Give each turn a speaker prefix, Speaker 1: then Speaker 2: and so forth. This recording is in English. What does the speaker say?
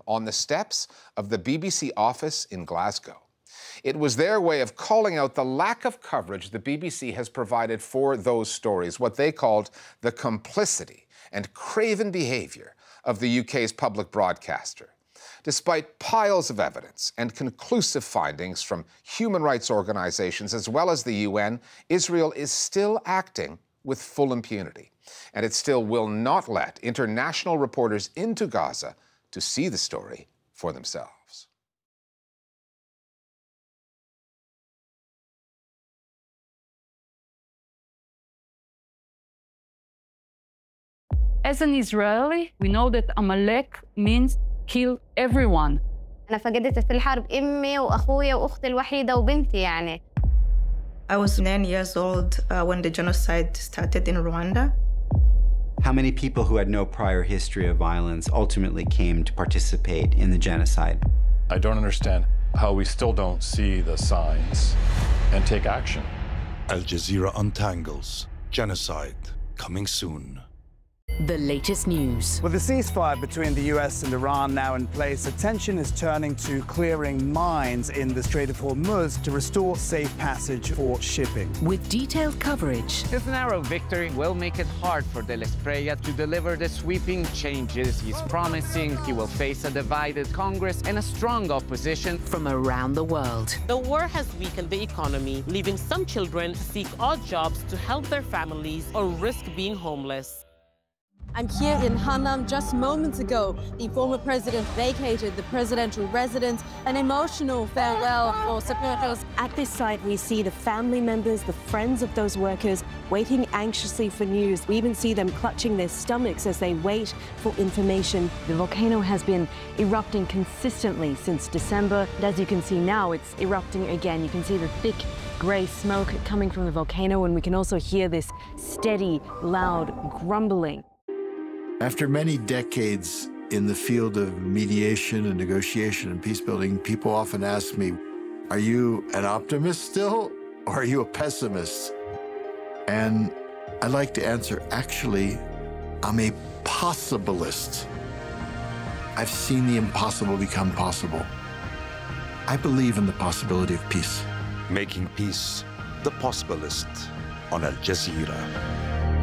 Speaker 1: on the steps of the BBC office in Glasgow. It was their way of calling out the lack of coverage the BBC has provided for those stories, what they called the complicity and craven behaviour of the UK's public broadcaster. Despite piles of evidence and conclusive findings from human rights organisations as well as the UN, Israel is still acting with full impunity. And it still will not let international reporters into Gaza to see the story for themselves.
Speaker 2: As an Israeli, we know that Amalek means kill everyone.
Speaker 3: أنا فقدت في الحرب أمي وأخويا وأختي الوحيدة وبنتي يعني.
Speaker 4: I was 9 years old when the genocide started in Rwanda.
Speaker 5: How many people who had no prior history of violence ultimately came to participate in the genocide?
Speaker 6: I don't understand how we still don't see the signs and take action.
Speaker 7: Al Jazeera untangles. Genocide coming soon.
Speaker 8: The latest news.
Speaker 9: With the ceasefire between the US and Iran now in place, attention is turning to clearing mines in the Strait of Hormuz to restore safe passage for shipping.
Speaker 8: With detailed coverage.
Speaker 10: This narrow victory will make it hard for de l'Espriella to deliver the sweeping changes he's promising. He will face a divided Congress and a strong opposition
Speaker 8: from around the world.
Speaker 11: The war has weakened the economy, leaving some children seek odd jobs to help their families or risk being homeless.
Speaker 12: I'm here in Hanam. Just moments ago, the former president vacated the presidential residence, an emotional farewell for supporters.
Speaker 13: At this site, we see the family members, the friends of those workers, waiting anxiously for news. We even see them clutching their stomachs as they wait for information. The volcano has been erupting consistently since December. And as you can see now, it's erupting again. You can see the thick grey smoke coming from the volcano, and we can also hear this steady, loud grumbling.
Speaker 14: After many decades in the field of mediation and negotiation and peace building, people often ask me, are you an optimist still, or are you a pessimist? And I like to answer, actually, I'm a possibilist. I've seen the impossible become possible. I believe in the possibility of peace.
Speaker 7: Making peace, the possibilist on Al Jazeera.